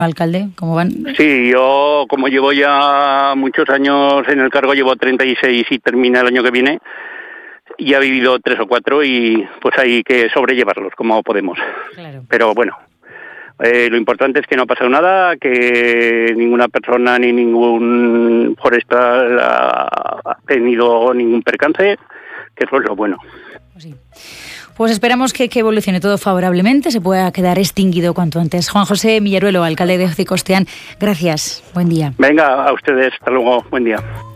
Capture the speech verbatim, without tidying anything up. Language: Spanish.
alcalde? ¿Cómo van? Sí, yo como llevo ya muchos años en el cargo, llevo treinta y seis y termina el año que viene, y ha vivido tres o cuatro y pues hay que sobrellevarlos como podemos. Claro. Pero bueno, eh, lo importante es que no ha pasado nada, que ninguna persona ni ningún forestal ha, ha tenido ningún percance, que eso es lo bueno. Pues sí. Pues esperamos que, que evolucione todo favorablemente, se pueda quedar extinguido cuanto antes. Juan José Millaruelo, alcalde de Hocicosteán, gracias, buen día. Venga, a ustedes, hasta luego, buen día.